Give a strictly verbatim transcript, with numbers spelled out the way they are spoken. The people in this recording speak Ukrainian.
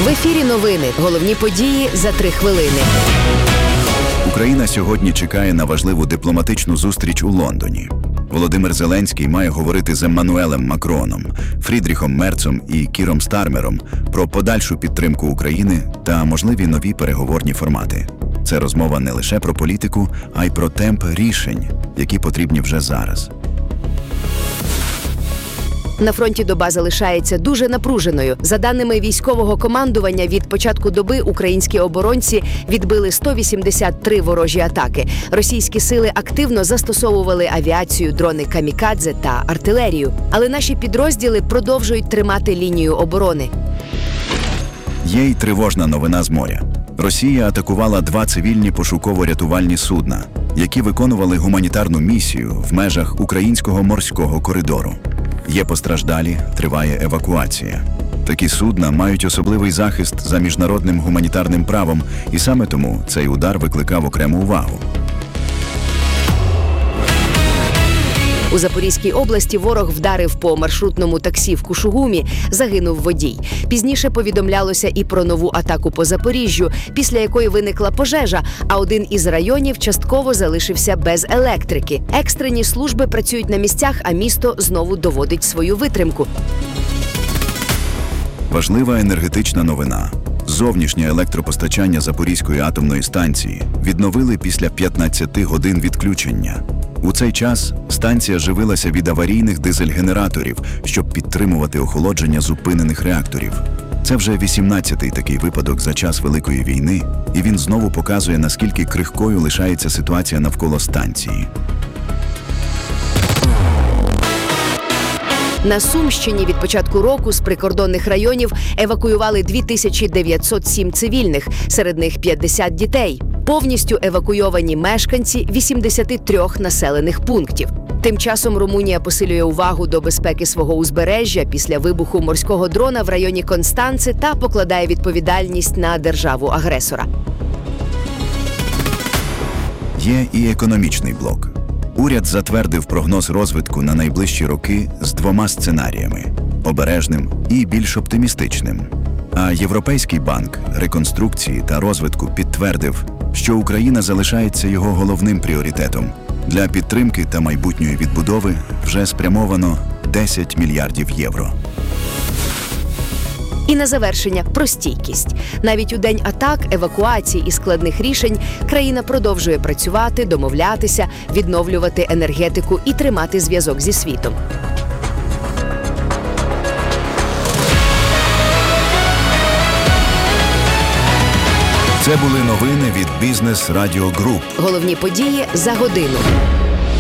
В ефірі новини. Головні події за три хвилини. Україна сьогодні чекає на важливу дипломатичну зустріч у Лондоні. Володимир Зеленський має говорити з Еммануелем Макроном, Фрідріхом Мерцом і Кіром Стармером про подальшу підтримку України та можливі нові переговорні формати. Це розмова не лише про політику, а й про темп рішень, які потрібні вже зараз. На фронті доба залишається дуже напруженою. За даними військового командування, від початку доби українські оборонці відбили сто вісімдесят три ворожі атаки. Російські сили активно застосовували авіацію, дрони камікадзе та артилерію. Але наші підрозділи продовжують тримати лінію оборони. Є й тривожна новина з моря. Росія атакувала два цивільні пошуково-рятувальні судна, які виконували гуманітарну місію в межах українського морського коридору. Є постраждалі, триває евакуація. Такі судна мають особливий захист за міжнародним гуманітарним правом, і саме тому цей удар викликав окрему увагу. У Запорізькій області ворог вдарив по маршрутному таксі в Кушугумі, загинув водій. Пізніше повідомлялося і про нову атаку по Запоріжжю, після якої виникла пожежа, а один із районів частково залишився без електрики. Екстрені служби працюють на місцях, а місто знову доводить свою витримку. Важлива енергетична новина. Зовнішнє електропостачання Запорізької атомної станції відновили після п'ятнадцяти годин відключення. У цей час станція живилася від аварійних дизель-генераторів, щоб підтримувати охолодження зупинених реакторів. Це вже вісімнадцятий такий випадок за час Великої війни, і він знову показує, наскільки крихкою лишається ситуація навколо станції. На Сумщині від початку року з прикордонних районів евакуювали дві тисячі дев'ятсот сім цивільних, серед них п'ятдесят дітей. Повністю евакуйовані мешканці вісімдесят три населених пунктів. Тим часом Румунія посилює увагу до безпеки свого узбережжя після вибуху морського дрона в районі Констанци та покладає відповідальність на державу-агресора. Є і економічний блок. Уряд затвердив прогноз розвитку на найближчі роки з двома сценаріями – обережним і більш оптимістичним. А Європейський банк реконструкції та розвитку підтвердив, що Україна залишається його головним пріоритетом. Для підтримки та майбутньої відбудови вже спрямовано десять мільярдів євро. І на завершення – про стійкість. Навіть у день атак, евакуацій і складних рішень країна продовжує працювати, домовлятися, відновлювати енергетику і тримати зв'язок зі світом. Це були новини від Бізнес Радіо Груп. Головні події за годину.